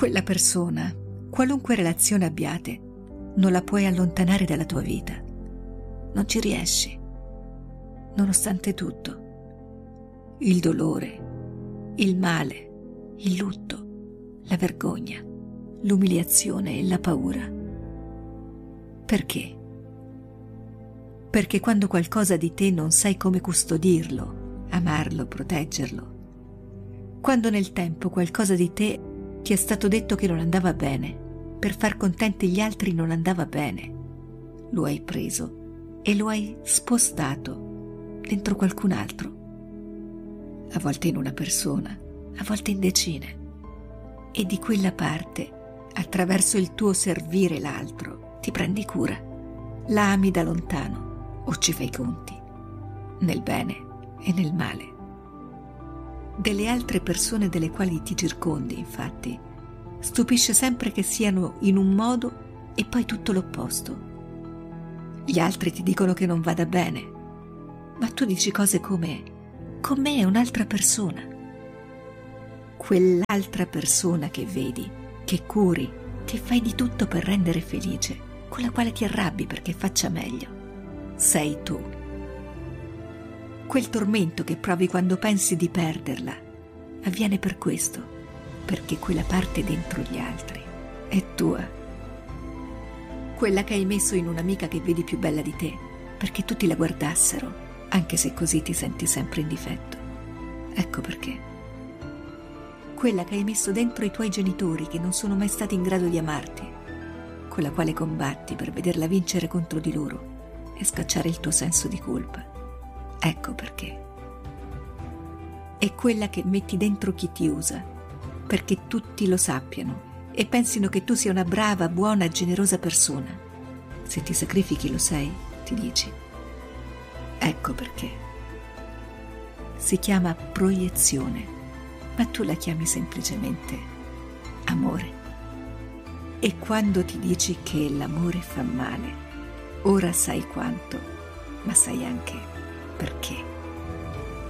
Quella persona, qualunque relazione abbiate, non la puoi allontanare dalla tua vita. Non ci riesci, nonostante tutto. Il dolore, il male, il lutto, la vergogna, l'umiliazione e la paura. Perché? Perché quando qualcosa di te non sai come custodirlo, amarlo, proteggerlo, quando nel tempo qualcosa di te ti è stato detto che non andava bene, per far contenti gli altri non andava bene, lo hai preso e lo hai spostato dentro qualcun altro, a volte in una persona, a volte in decine, e di quella parte, attraverso il tuo servire l'altro, ti prendi cura, la ami da lontano o ci fai i conti, nel bene e nel male. Delle altre persone delle quali ti circondi, infatti, stupisce sempre che siano in un modo e poi tutto l'opposto. Gli altri ti dicono che non vada bene, ma tu dici cose come: con me è un'altra persona. Quell'altra persona che vedi, che curi, che fai di tutto per rendere felice, con la quale ti arrabbi perché faccia meglio, sei tu. Quel tormento che provi quando pensi di perderla avviene per questo, perché quella parte dentro gli altri è tua. Quella che hai messo in un'amica che vedi più bella di te, perché tutti la guardassero, anche se così ti senti sempre in difetto. Ecco perché. Quella che hai messo dentro i tuoi genitori che non sono mai stati in grado di amarti, con la quale combatti per vederla vincere contro di loro e scacciare il tuo senso di colpa. Ecco perché. È quella che metti dentro chi ti usa, perché tutti lo sappiano e pensino che tu sia una brava, buona, generosa persona. Se ti sacrifichi lo sei, ti dici. Ecco perché. Si chiama proiezione, ma tu la chiami semplicemente amore. E quando ti dici che l'amore fa male, ora sai quanto, ma sai anche perché.